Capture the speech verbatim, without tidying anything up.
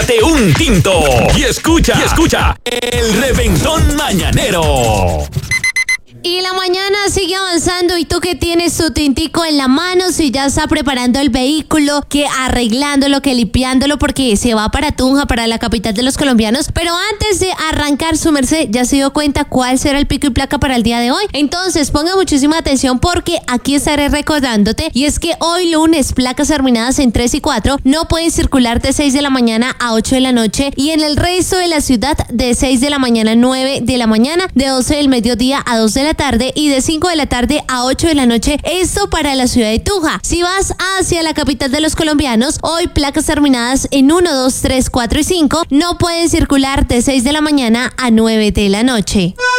Prepárate un tinto y escucha, y escucha el Reventón Mañanero. Y la mañana sigue avanzando y tú que tienes tu tintico en la mano, si ya está preparando el vehículo, que arreglándolo, que limpiándolo porque se va para Tunja, para la capital de los colombianos. Pero antes de arrancar, su merced, ¿ya se dio cuenta cuál será el pico y placa para el día de hoy? Entonces ponga muchísima atención porque aquí estaré recordándote, y es que hoy lunes placas terminadas en tres y cuatro no pueden circular de seis de la mañana a ocho de la noche, y en el resto de la ciudad de seis de la mañana a nueve de la mañana, de doce del mediodía a dos de la tarde y de cinco de la tarde a ocho de la noche. Esto para la ciudad de Tunja. Si vas hacia la capital de los colombianos, hoy placas terminadas en uno, dos, tres, cuatro y cinco no pueden circular de seis de la mañana a nueve de la noche.